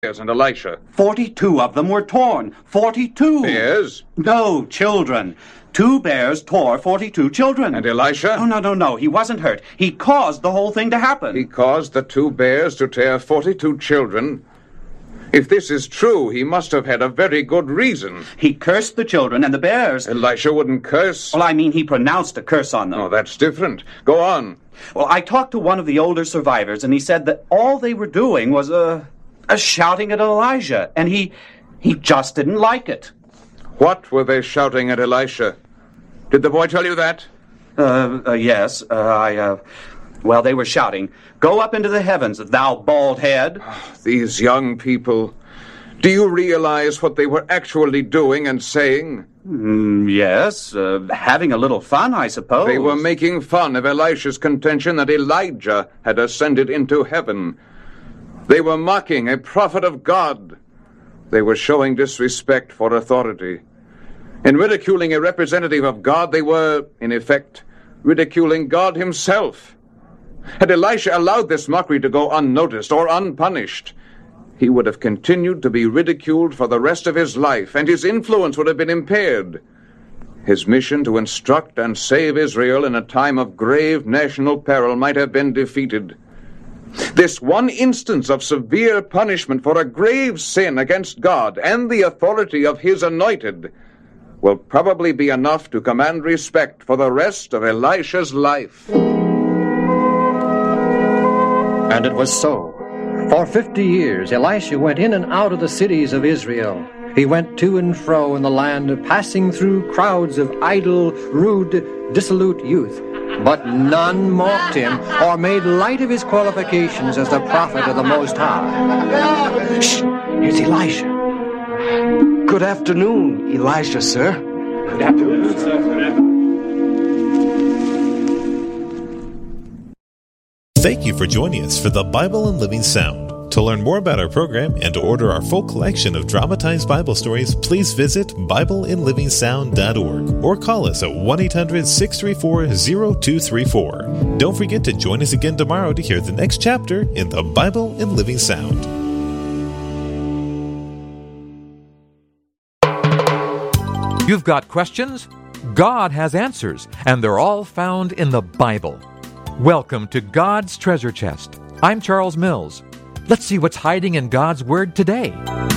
bears and Elisha? 42 of them were torn. 42. Bears? No, children. 2 bears tore 42 children. And Elisha? Oh, no. He wasn't hurt. He caused the whole thing to happen. He caused the 2 bears to tear 42 children? If this is true, he must have had a very good reason. He cursed the children and the bears. Elisha wouldn't curse. Well, I mean, he pronounced a curse on them. Oh, that's different. Go on. Well, I talked to one of the older survivors, and he said that all they were doing was, shouting at Elijah, and he just didn't like it. What were they shouting at Elisha? Did the boy tell you that? Yes. Well, they were shouting, "Go up into the heavens, thou bald head." These young people. Do you realize what they were actually doing and saying? Yes, having a little fun, I suppose. They were making fun of Elisha's contention that Elijah had ascended into heaven. They were mocking a prophet of God. They were showing disrespect for authority. In ridiculing a representative of God, they were, in effect, ridiculing God himself. Had Elisha allowed this mockery to go unnoticed or unpunished, he would have continued to be ridiculed for the rest of his life, and his influence would have been impaired. His mission to instruct and save Israel in a time of grave national peril might have been defeated. This one instance of severe punishment for a grave sin against God and the authority of his anointed will probably be enough to command respect for the rest of Elisha's life. And it was so. For 50 years Elisha went in and out of the cities of Israel. He went to and fro in the land, passing through crowds of idle, rude, dissolute youth. But none mocked him or made light of his qualifications as the prophet of the Most High. Shh! Here's Elisha. Good afternoon, Elisha, sir. Good afternoon, sir. Thank you for joining us for the Bible in Living Sound. To learn more about our program and to order our full collection of dramatized Bible stories, please visit BibleInLivingSound.org or call us at 1-800-634-0234. Don't forget to join us again tomorrow to hear the next chapter in the Bible in Living Sound. You've got questions? God has answers, and they're all found in the Bible. Welcome to God's Treasure Chest. I'm Charles Mills. Let's see what's hiding in God's Word today.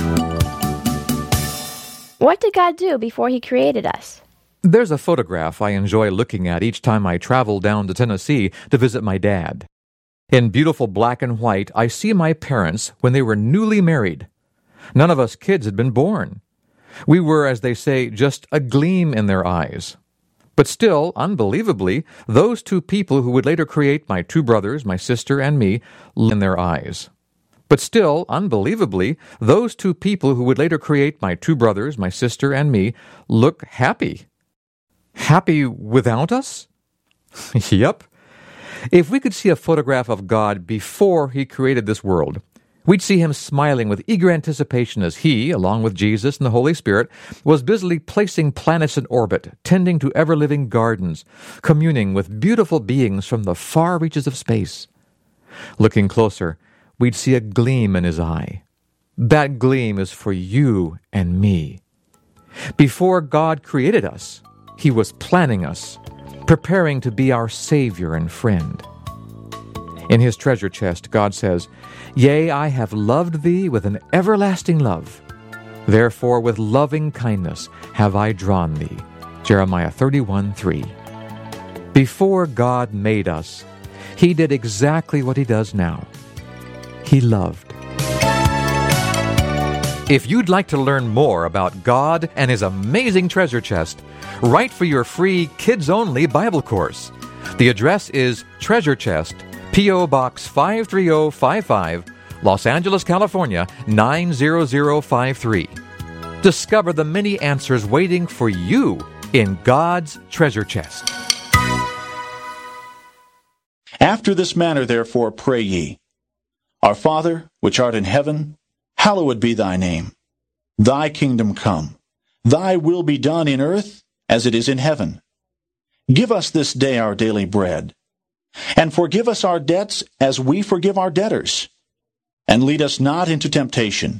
What did God do before He created us? There's a photograph I enjoy looking at each time I travel down to Tennessee to visit my dad. In beautiful black and white, I see my parents when they were newly married. None of us kids had been born. We were, as they say, just a gleam in their eyes. But still, unbelievably, those 2 people who would later create my 2 brothers, my sister, and me, in their eyes. But still, unbelievably, those 2 people who would later create my 2 brothers, my sister, and me, look happy. Happy without us? Yep. If we could see a photograph of God before He created this world, we'd see Him smiling with eager anticipation as He, along with Jesus and the Holy Spirit, was busily placing planets in orbit, tending to ever-living gardens, communing with beautiful beings from the far reaches of space. Looking closer, we'd see a gleam in His eye. That gleam is for you and me. Before God created us, He was planning us, preparing to be our Savior and friend. In His treasure chest, God says, "Yea, I have loved thee with an everlasting love. Therefore with loving kindness have I drawn thee." Jeremiah 31:3. Before God made us, He did exactly what He does now. He loved. If you'd like to learn more about God and His amazing treasure chest, write for your free kids-only Bible course. The address is Treasure Chest, P.O. Box 53055, Los Angeles, California, 90053. Discover the many answers waiting for you in God's treasure chest. After this manner, therefore, pray ye. Our Father, which art in heaven, hallowed be thy name. Thy kingdom come. Thy will be done in earth as it is in heaven. Give us this day our daily bread. And forgive us our debts as we forgive our debtors. And lead us not into temptation,